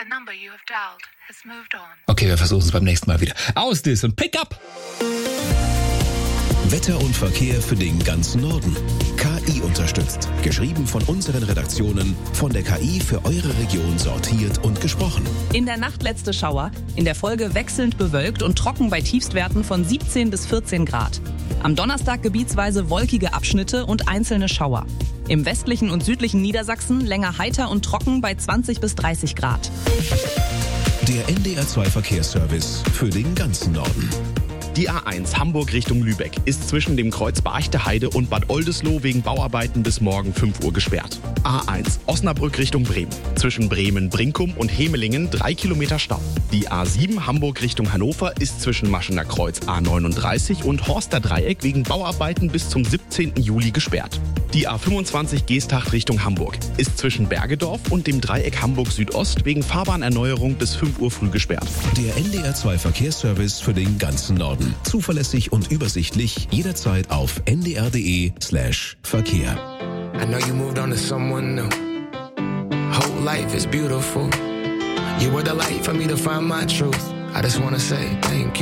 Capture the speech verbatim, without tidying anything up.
The number you have dialed has moved on. Okay, wir versuchen es beim nächsten Mal wieder. Aus das und pick up! Wetter und Verkehr für den ganzen Norden. K I unterstützt. Geschrieben von unseren Redaktionen, von der K I für eure Region sortiert und gesprochen. In der Nacht letzte Schauer, in der Folge wechselnd bewölkt und trocken bei Tiefstwerten von siebzehn bis vierzehn Grad. Am Donnerstag gebietsweise wolkige Abschnitte und einzelne Schauer. Im westlichen und südlichen Niedersachsen länger heiter und trocken bei zwanzig bis dreißig Grad. Der N D R zwei Verkehrsservice für den ganzen Norden. Die A eins Hamburg Richtung Lübeck ist zwischen dem Kreuz Barchte Heide und Bad Oldesloe wegen Bauarbeiten bis morgen fünf Uhr gesperrt. A eins Osnabrück Richtung Bremen. Zwischen Bremen-Brinkum und Hemelingen drei Kilometer Stau. Die A sieben Hamburg Richtung Hannover ist zwischen Maschener Kreuz A neununddreißig und Horster Dreieck wegen Bauarbeiten bis zum siebzehnten Juli gesperrt. Die A fünfundzwanzig Geesthacht Richtung Hamburg ist zwischen Bergedorf und dem Dreieck Hamburg Südost wegen Fahrbahnerneuerung bis fünf Uhr früh gesperrt. Der N D R zwei Verkehrsservice für den ganzen Norden. Zuverlässig und übersichtlich, jederzeit auf n d r punkt d e slash Verkehr. I know you moved on to someone new. Whole life is beautiful. You were the light for me to find my truth. I just wanna say thank you.